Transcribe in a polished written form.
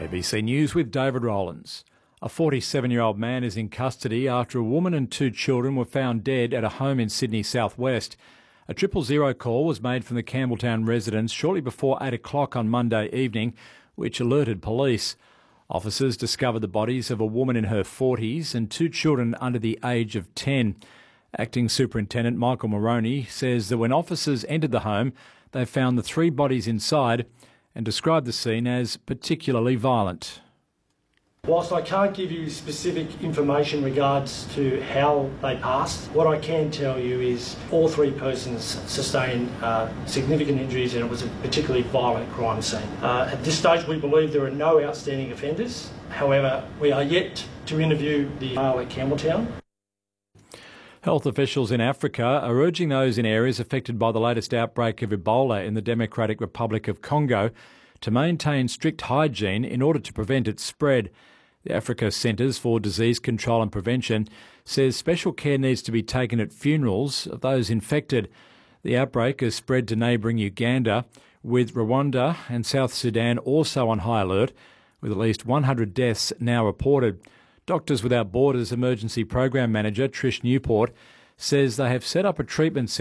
ABC News with David Rowlands. A 47-year-old man is in custody after a woman and two children were found dead at a home in Sydney southwest. A 000 call was made from the Campbelltown residence shortly before 8 o'clock on Monday evening, which alerted police. Officers discovered the bodies of a woman in her 40s and two children under the age of 10. Acting Superintendent Michael Moroney says that when officers entered the home, they found the three bodies inside and described the scene as particularly violent. Whilst I can't give you specific information in regards to how they passed, what I can tell you is all three persons sustained significant injuries and it was a particularly violent crime scene. At this stage we believe there are no outstanding offenders. However, we are yet to interview the male at Campbelltown. Health officials in Africa are urging those in areas affected by the latest outbreak of Ebola in the Democratic Republic of Congo to maintain strict hygiene in order to prevent its spread. The Africa Centres for Disease Control and Prevention says special care needs to be taken at funerals of those infected. The outbreak has spread to neighbouring Uganda, with Rwanda and South Sudan also on high alert, with at least 100 deaths now reported. Doctors Without Borders Emergency Program Manager Trish Newport says they have set up a treatment centre